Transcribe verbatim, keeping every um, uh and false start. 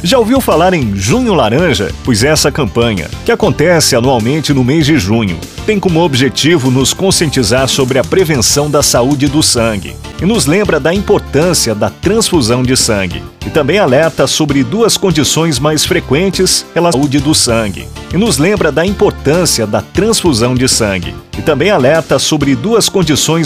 Já ouviu falar em Junho Laranja? Pois essa campanha, que acontece anualmente no mês de junho, tem como objetivo nos conscientizar sobre a prevenção da saúde do sangue e nos lembra da importância da transfusão de sangue. E também alerta sobre duas condições mais frequentes relacionadas à saúde do sangue. E nos lembra da importância da transfusão de sangue. E também alerta sobre duas condições